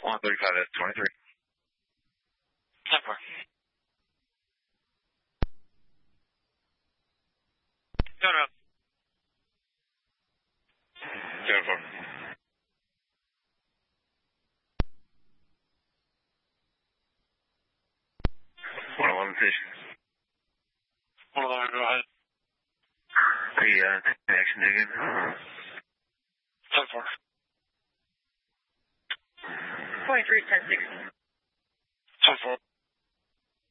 135 S 23. 10-4. Going up. 10-4. 111 station. 111, go ahead. Action again. 10-4. 23, 10-6. 10-4.